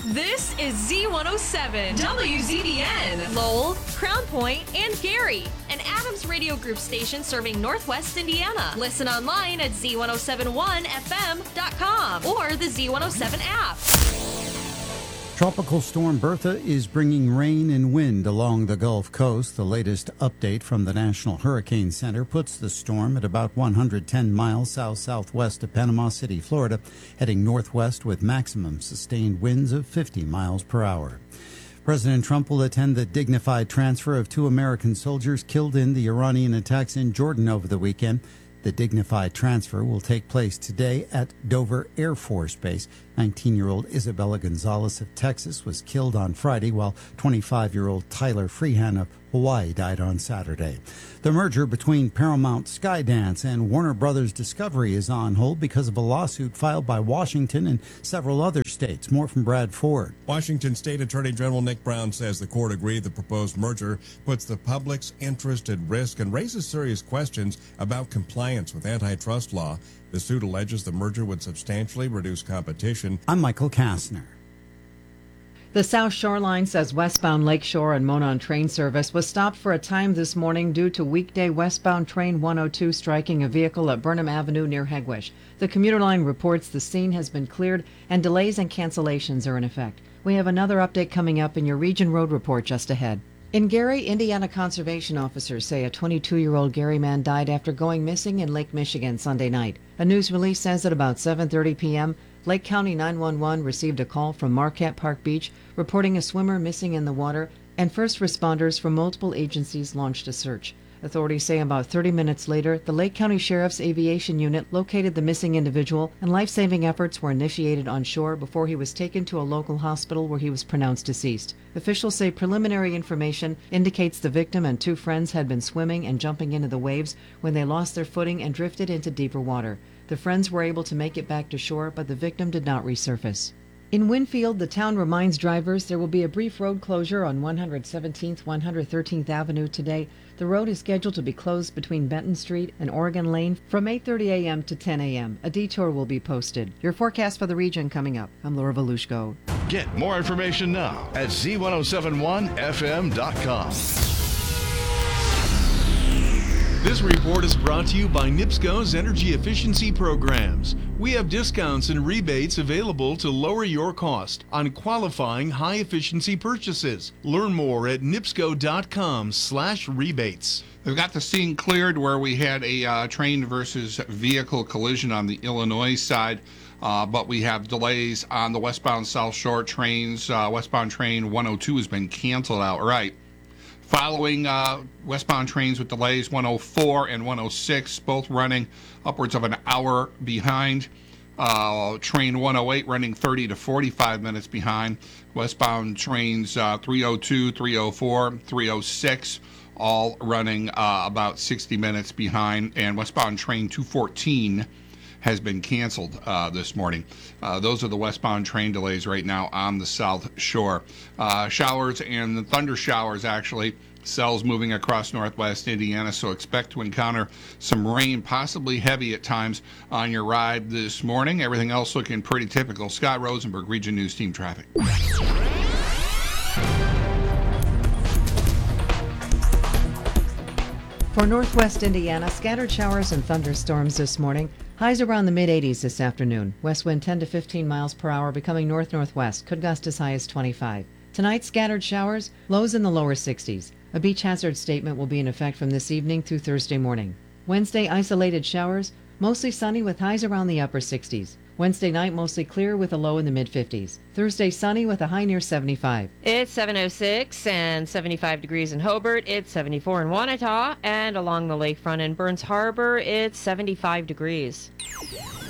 This is Z107, WZBN, Lowell, Crown Point, and Gary, an Adams Radio Group station serving Northwest Indiana. Listen online at Z1071FM.com or the Z107 app. Tropical storm Bertha is bringing rain and wind along the Gulf Coast. The latest update from the National Hurricane Center puts the storm at about 110 miles south-southwest of Panama City, Florida, heading northwest with maximum sustained winds of 50 miles per hour. President Trump will attend the dignified transfer of 2 American soldiers killed in the Iranian attacks in Jordan over the weekend. The dignified transfer will take place today at Dover Air Force Base. 19-year-old Isabella Gonzalez of Texas was killed on Friday, while 25-year-old Tyler Freehan of Hawaii died on Saturday. The merger between Paramount Skydance and Warner Brothers Discovery is on hold because of a lawsuit filed by Washington and several other states. More from Brad Ford. Washington State Attorney General Nick Brown says the court agreed the proposed merger puts the public's interest at risk and raises serious questions about compliance with antitrust law. The suit alleges the merger would substantially reduce competition. I'm Michael Kastner. The South Shoreline says westbound Lakeshore and Monon train service was stopped for a time this morning due to weekday westbound train 102 striking a vehicle at Burnham Avenue near Hegwish. The commuter line reports the scene has been cleared and delays and cancellations are in effect. We have another update coming up in your Region Road Report just ahead. In Gary, Indiana conservation officers say a 22-year-old Gary man died after going missing in Lake Michigan Sunday night. A news release says at about 7:30 p.m., Lake County 911 received a call from Marquette Park Beach reporting a swimmer missing in the water, and first responders from multiple agencies launched a search. Authorities say about 30 minutes later, the Lake County Sheriff's Aviation Unit located the missing individual, and life-saving efforts were initiated on shore before he was taken to a local hospital where he was pronounced deceased. Officials say preliminary information indicates the victim and 2 friends had been swimming and jumping into the waves when they lost their footing and drifted into deeper water. The friends were able to make it back to shore, but the victim did not resurface. In Winfield, the town reminds drivers there will be a brief road closure on 117th, 113th Avenue today. The road is scheduled to be closed between Benton Street and Oregon Lane from 8:30 a.m. to 10 a.m. A detour will be posted. Your forecast for the region coming up. I'm Laura Volushko. Get more information now at Z1071FM.com. This report is brought to you by NIPSCO's energy efficiency programs. We have discounts and rebates available to lower your cost on qualifying high-efficiency purchases. Learn more at nipsco.com/rebates. They've got the scene cleared where we had a train versus vehicle collision on the Illinois side, but we have delays on the westbound South Shore trains. Westbound train 102 has been canceled outright. Following westbound trains with delays, 104 and 106, both running upwards of an hour behind. Train 108 running 30 to 45 minutes behind. Westbound trains 302, 304, 306, all running about 60 minutes behind. And westbound train 214 has been canceled this morning. Those are the westbound train delays right now on the South Shore. Showers and thunder showers, actually. Cells moving across northwest Indiana, so expect to encounter some rain, possibly heavy at times, on your ride this morning. Everything else looking pretty typical. Scott Rosenberg, Region News Team Traffic. For northwest Indiana, scattered showers and thunderstorms this morning. Highs around the mid-80s this afternoon. West wind 10 to 15 miles per hour, becoming north-northwest. Could gust as high as 25. Tonight, scattered showers, lows in the lower 60s. A beach hazard statement will be in effect from this evening through Thursday morning. Wednesday, isolated showers, mostly sunny with highs around the upper 60s. Wednesday night, mostly clear with a low in the mid-50s. Thursday, sunny with a high near 75. It's 7:06 and 75 degrees in Hobart. It's 74 in Wanata. And along the lakefront in Burns Harbor, it's 75 degrees.